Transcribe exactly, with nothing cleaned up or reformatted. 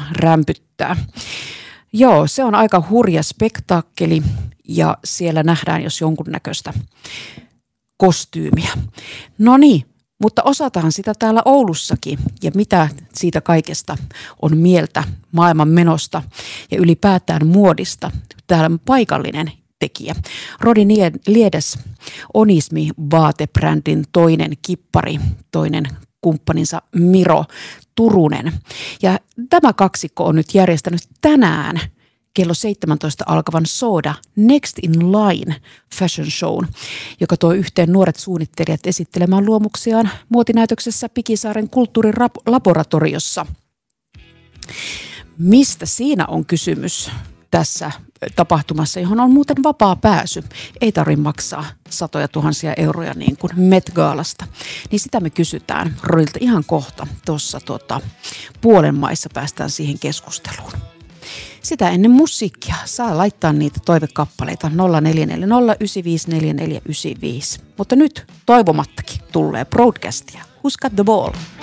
rämpyttää. Joo, se on aika hurja spektaakkeli ja siellä nähdään jos jonkunnäköistä kostyymiä. No niin, mutta osataan sitä täällä Oulussakin ja mitä siitä kaikesta on mieltä maailman menosta ja ylipäätään muodista. Täällä on paikallinen tekijä. Rodi Liedes, Onismi-vaatebrändin toinen kippari, toinen kumppaninsa Miro Turunen. Ja tämä kaksikko on nyt järjestänyt tänään kello seitsemäntoista alkavan Soda Next in Line Fashion Shown, joka tuo yhteen nuoret suunnittelijat esittelemään luomuksiaan muotinäytöksessä Pikisaaren kulttuurilaboratoriossa. Mistä siinä on kysymys tässä tapahtumassa, johon on muuten vapaa pääsy? Ei tarvitse maksaa satoja tuhansia euroja niin kuin Met-gaalasta. Niin sitä me kysytään Rodilta ihan kohta. Tuossa tuota, puolen maissa päästään siihen keskusteluun. Sitä ennen musiikkia saa laittaa niitä toivekappaleita nolla neljä neljä nolla yhdeksän viisi neljä neljä yhdeksän viisi. Mutta nyt toivomattakin tulee broadcastia. Who's got the ball?